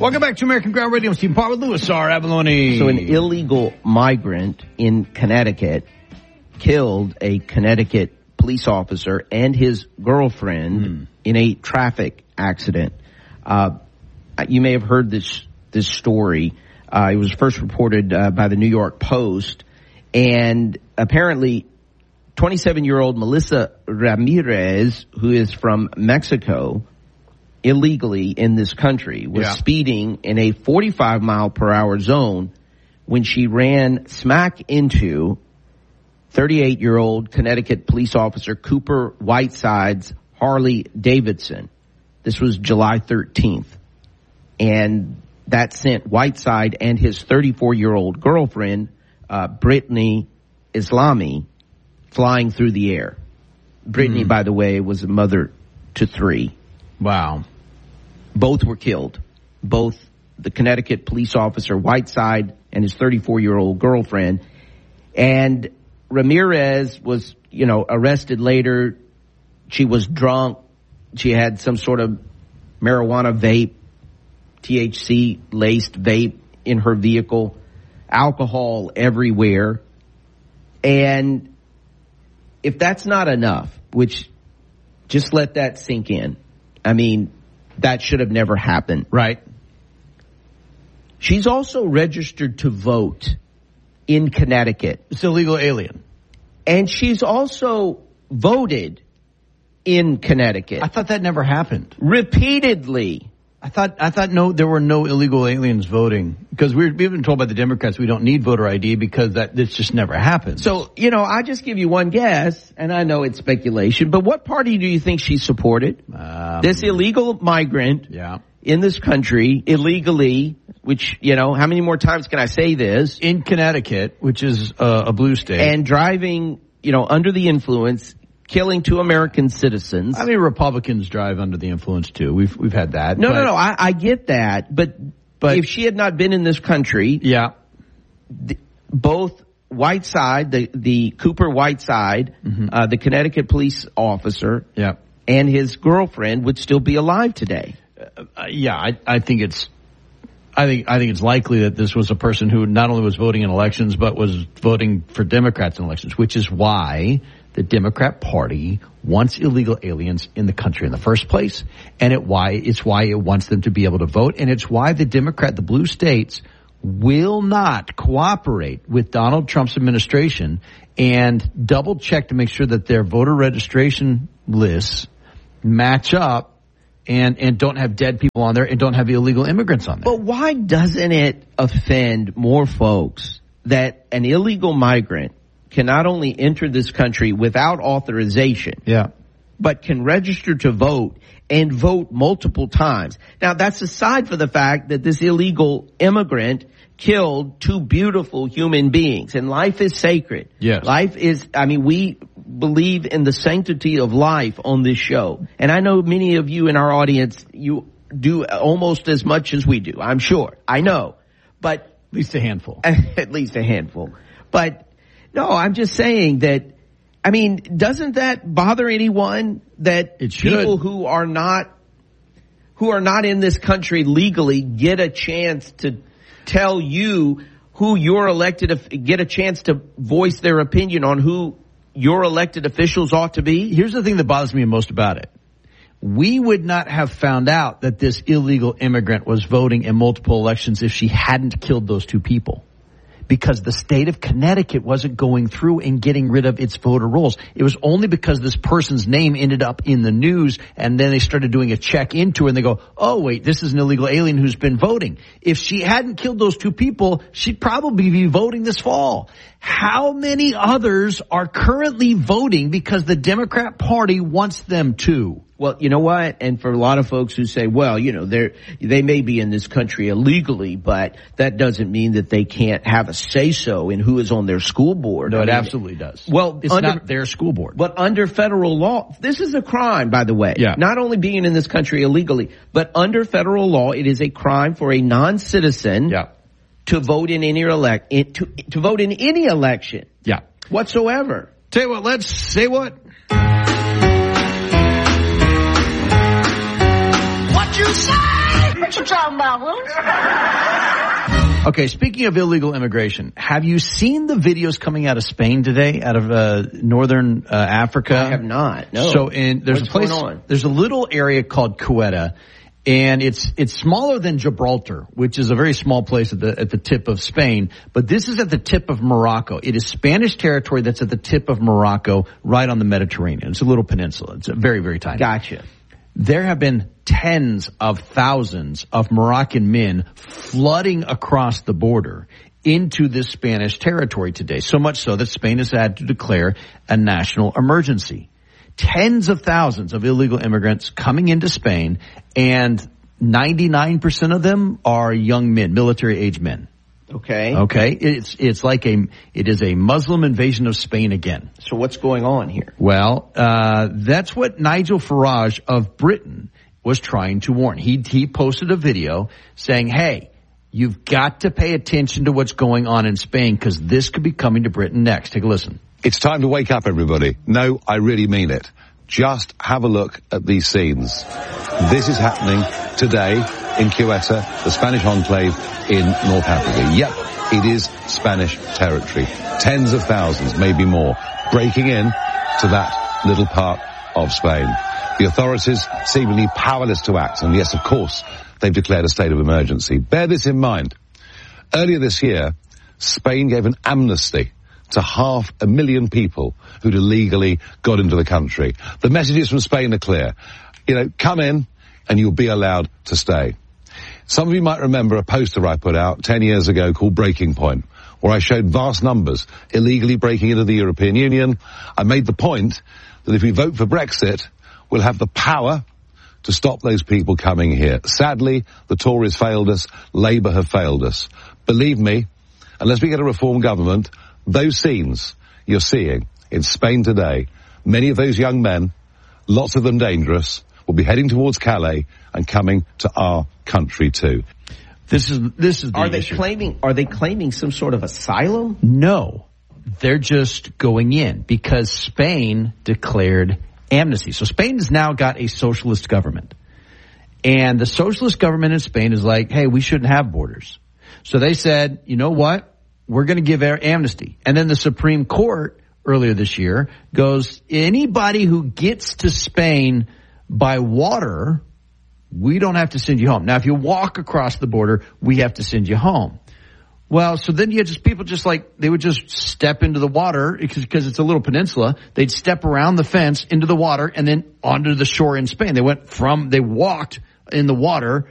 Welcome back to American Ground Radio. Steve Parr with Louis R. Abalone. So an illegal migrant in Connecticut killed a Connecticut police officer and his girlfriend in a traffic accident. You may have heard this story. It was first reported by the New York Post, and apparently 27-year-old Melissa Ramirez, who is from Mexico, illegally in this country, was speeding in a 45-mile-per-hour zone when she ran smack into 38-year-old Connecticut police officer Cooper Whiteside's Harley Davidson. This was July 13th. And that sent Whiteside and his 34-year-old girlfriend, Brittany Islami, flying through the air. Brittany, by the way, was a mother to 3. Wow. Both were killed. Both the Connecticut police officer Whiteside and his 34-year-old girlfriend. And Ramirez was, arrested later. She was drunk. She had some sort of marijuana vape, THC-laced vape in her vehicle, alcohol everywhere. And if that's not enough, which just let that sink in. I mean, that should have never happened. Right. She's also registered to vote in Connecticut. It's illegal alien. And she's also voted in Connecticut. I thought that never happened. Repeatedly. I thought no, there were no illegal aliens voting, because we've been told by the Democrats we don't need voter ID because this just never happened. So, I just give you one guess, and I know it's speculation, but what party do you think she supported? This illegal migrant in this country, illegally, which, how many more times can I say this? In Connecticut, which is a blue state. And driving, under the influence, killing 2 American citizens. I mean, Republicans drive under the influence too. We've had that. No. I get that, but if she had not been in this country, both Whiteside, the Cooper Whiteside, the Connecticut police officer, and his girlfriend would still be alive today. I think it's likely that this was a person who not only was voting in elections but was voting for Democrats in elections, which is why the Democrat Party wants illegal aliens in the country in the first place, and it's why it wants them to be able to vote, and it's why the blue states will not cooperate with Donald Trump's administration and double check to make sure that their voter registration lists match up and don't have dead people on there and don't have illegal immigrants on there. But why doesn't it offend more folks that an illegal migrant can not only enter this country without authorization, but can register to vote and vote multiple times? Now, that's aside for the fact that this illegal immigrant killed 2 beautiful human beings, and life is sacred. Yes. Life is, we believe in the sanctity of life on this show. And I know many of you in our audience, you do almost as much as we do, I'm sure. I know. But at least a handful. At least a handful. But no, I'm just saying that, doesn't that bother anyone that people who are not in this country legally get a chance to tell you who your get a chance to voice their opinion on who your elected officials ought to be? Here's the thing that bothers me most about it. We would not have found out that this illegal immigrant was voting in multiple elections if she hadn't killed those 2 people. Because the state of Connecticut wasn't going through and getting rid of its voter rolls. It was only because this person's name ended up in the news, and then they started doing a check into her, and they go, oh, wait, this is an illegal alien who's been voting. If she hadn't killed those 2 people, she'd probably be voting this fall. How many others are currently voting because the Democrat Party wants them to? Well, you know what? And for a lot of folks who say, well, they may be in this country illegally, but that doesn't mean that they can't have a say-so in who is on their school board. No, it absolutely does. Well, it's not their school board. But under federal law, this is a crime, by the way. Yeah. Not only being in this country illegally, but under federal law, it is a crime for a non-citizen to vote in any to vote in any election. Yeah. Whatsoever. Tell you what, let's say what? What you say? What you talking about, Willis? Okay, speaking of illegal immigration, have you seen the videos coming out of Spain today, out of northern Africa? I have not. No. So there's What's a place. going on? There's a little area called Ceuta, and it's smaller than Gibraltar, which is a very small place at the tip of Spain. But this is at the tip of Morocco. It is Spanish territory that's at the tip of Morocco, right on the Mediterranean. It's a little peninsula. It's very, very tiny. Gotcha. There have been tens of thousands of Moroccan men flooding across the border into this Spanish territory today, so much so that Spain has had to declare a national emergency. Tens of thousands of illegal immigrants coming into Spain, and 99% of them are young men, military-age men. Okay. Okay, it is a Muslim invasion of Spain again. So what's going on here? Well, that's what Nigel Farage of Britain was trying to warn. He posted a video saying, hey, you've got to pay attention to what's going on in Spain because this could be coming to Britain next. Take a listen. It's time to wake up, everybody. No, I really mean it. Just have a look at these scenes. This is happening today in Ceuta, the Spanish enclave in North Africa. Yep, it is Spanish territory. Tens of thousands, maybe more, breaking in to that little part of Spain. The authorities seemingly powerless to act, and yes, of course, they've declared a state of emergency. Bear this in mind. Earlier this year, Spain gave an amnesty to 500,000 people who'd illegally got into the country. The messages from Spain are clear. Come in and you'll be allowed to stay. Some of you might remember a poster I put out 10 years ago called Breaking Point, where I showed vast numbers illegally breaking into the European Union. I made the point that if we vote for Brexit, we'll have the power to stop those people coming here. Sadly, the Tories failed us. Labour have failed us. Believe me, unless we get a reform government, those scenes you're seeing in Spain today, many of those young men, lots of them dangerous, will be heading towards Calais and coming to our country too. This is the issue. Are they claiming some sort of asylum? No, they're just going in because Spain declared amnesty. So Spain has now got a socialist government, and the socialist government in Spain is like, hey, we shouldn't have borders. So they said, you know what? We're going to give amnesty. And then the Supreme Court earlier this year goes, anybody who gets to Spain by water, we don't have to send you home. Now, if you walk across the border, we have to send you home. Well, so then you had people they would just step into the water because it's a little peninsula. They'd step around the fence into the water and then onto the shore in Spain. They walked in the water